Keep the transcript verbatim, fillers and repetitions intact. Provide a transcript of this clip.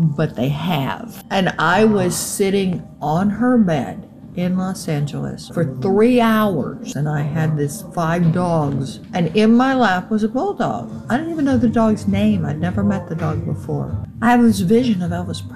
but they have. And I was sitting on her bed in Los Angeles for three hours, and I had this five dogs, and in my lap was a bulldog. I didn't even know the dog's name. I'd never met the dog before. I have this vision of Elvis Presley.